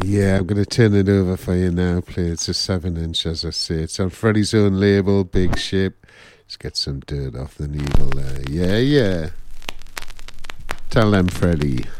Yeah, I'm going to turn it over for you now. Play it's a 7-inch, as I say. It's on Freddie's own label, Big Ship. Let's get some dirt off the needle there. Yeah, yeah. Tell them, Freddie.